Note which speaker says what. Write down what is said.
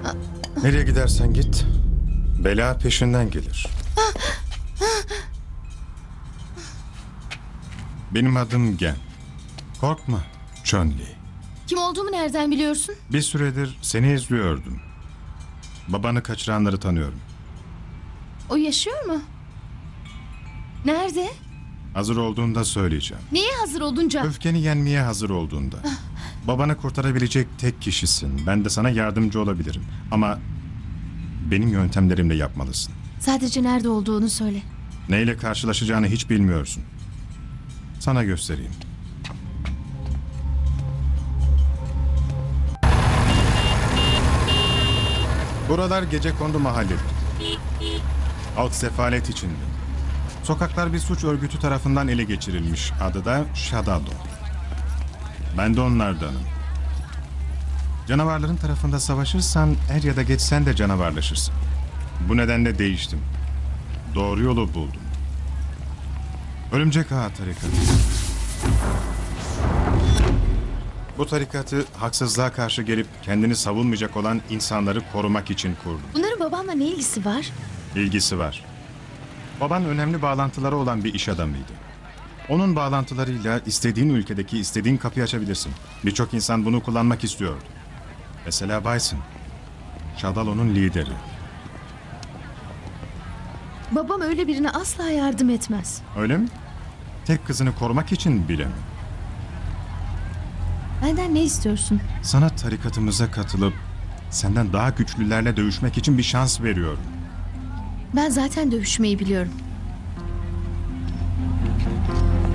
Speaker 1: Nereye gidersen git, bela peşinden gelir. Benim adım Gen. Korkma, Chun-Li.
Speaker 2: Kim olduğumu nereden biliyorsun?
Speaker 1: Bir süredir seni izliyordum. Babanı kaçıranları tanıyorum.
Speaker 2: O yaşıyor mu? Nerede?
Speaker 1: Hazır olduğunda söyleyeceğim.
Speaker 2: Neye hazır olunca?
Speaker 1: Öfkeni yenmeye hazır olduğunda. Babanı kurtarabilecek tek kişisin. Ben de sana yardımcı olabilirim. Ama benim yöntemlerimle yapmalısın.
Speaker 2: Sadece nerede olduğunu söyle.
Speaker 1: Neyle karşılaşacağını hiç bilmiyorsun. Sana göstereyim. Buralar gecekondu mahalleleri. Halk sefalet içinde. Sokaklar bir suç örgütü tarafından ele geçirilmiş. Adı da Shadalo. Ben de onlardanım. Canavarların tarafında savaşırsan er ya da geç sen de canavarlaşırsın. Bu nedenle değiştim. Doğru yolu buldum. Örümcek Ağa tarikatı. Bu tarikatı haksızlığa karşı gelip kendini savunmayacak olan insanları korumak için kurdum.
Speaker 2: Bunların babamla ne ilgisi var?
Speaker 1: İlgisi var. Baban önemli bağlantıları olan bir iş adamıydı. Onun bağlantılarıyla istediğin ülkedeki istediğin kapıyı açabilirsin. Birçok insan bunu kullanmak istiyordu. Mesela Bison, Shadaloo'nun lideri.
Speaker 2: Babam öyle birine asla yardım etmez.
Speaker 1: Öyle mi? Tek kızını korumak için bile mi?
Speaker 2: Benden ne istiyorsun?
Speaker 1: Sana tarikatımıza katılıp senden daha güçlülerle dövüşmek için bir şans veriyorum.
Speaker 2: Ben zaten dövüşmeyi biliyorum.